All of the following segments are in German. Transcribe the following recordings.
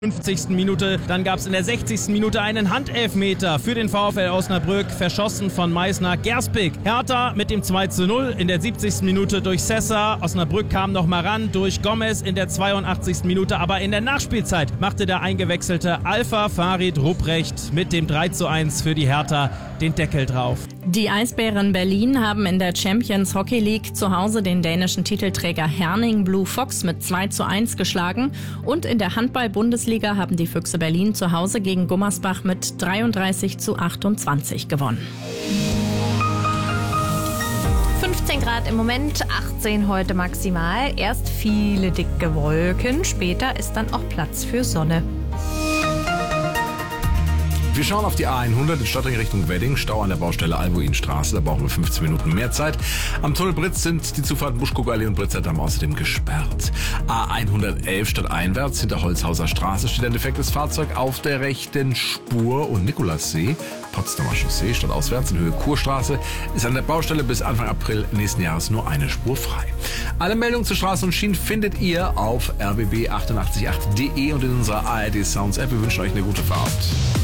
50. Minute, dann gab es in der 60. Minute einen Handelfmeter für den VfL Osnabrück, verschossen von Meißner Gerspik. Hertha mit dem 2:0 in der 70. Minute durch Sessa. Osnabrück kam noch mal ran durch Gomez in der 82. Minute, aber in der Nachspielzeit machte der eingewechselte Alpha Farid Rupprecht mit dem 3:1 für die Hertha den Deckel drauf. Die Eisbären Berlin haben in der Champions Hockey League zu Hause den dänischen Titelträger Herning Blue Fox mit 2:1 geschlagen und in der Handball-Bundesliga haben die Füchse Berlin zu Hause gegen Gummersbach mit 33:28 gewonnen. 15 Grad im Moment, 18 heute maximal. Erst viele dicke Wolken, später ist dann auch Platz für Sonne. Wir schauen auf die A100 in Stadtring Richtung Wedding. Stau an der Baustelle Albuinstraße, da brauchen wir 15 Minuten mehr Zeit. Am Tunnel Britz sind die Zufahrten Buschkuckerallee und Britzer Damm außerdem gesperrt. A111 stadteinwärts hinter Holzhauser Straße steht ein defektes Fahrzeug auf der rechten Spur und Nikolassee, Potsdamer Chaussee, stadtauswärts in Höhe Kurstraße, ist an der Baustelle bis Anfang April nächsten Jahres nur eine Spur frei. Alle Meldungen zu Straßen und Schienen findet ihr auf rbb888.de und in unserer ARD Sounds App. Wir wünschen euch eine gute Fahrt.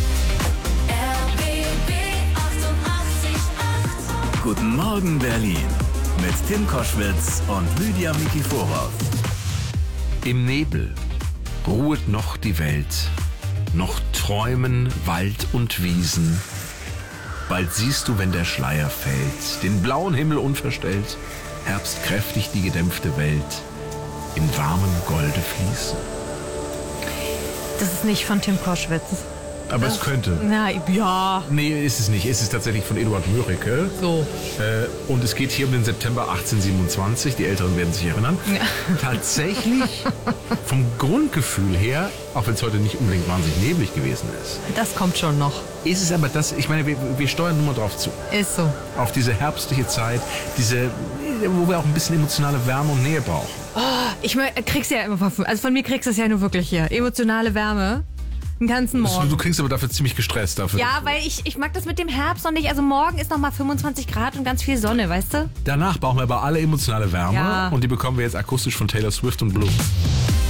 Guten Morgen Berlin mit Tim Koschwitz und Lydia Mikiforov. Im Nebel ruhet noch die Welt, noch träumen Wald und Wiesen. Bald siehst du, wenn der Schleier fällt, den blauen Himmel unverstellt, herbstkräftig die gedämpfte Welt in warmem Golde fließen. Das ist nicht von Tim Koschwitz. Aber es könnte. Ja. Nee, ist es nicht. Es ist tatsächlich von Eduard Mörike. So. Und es geht hier um den September 1827. Die Älteren werden sich erinnern. Ja. Tatsächlich vom Grundgefühl her, auch wenn es heute nicht unbedingt wahnsinnig neblig gewesen ist. Das kommt schon noch. Ist es aber das, ich meine, wir steuern nur mal drauf zu. Ist so. Auf diese herbstliche Zeit, wo wir auch ein bisschen emotionale Wärme und Nähe brauchen. Oh, ich krieg's ja immer von mir kriegst du es ja nur wirklich hier. Emotionale Wärme. Den ganzen Morgen. Du klingst aber dafür ziemlich gestresst. Ja, weil ich mag das mit dem Herbst noch nicht. Also morgen ist noch mal 25 Grad und ganz viel Sonne, weißt du? Danach brauchen wir aber alle emotionale Wärme. Ja. Und die bekommen wir jetzt akustisch von Taylor Swift und Blue.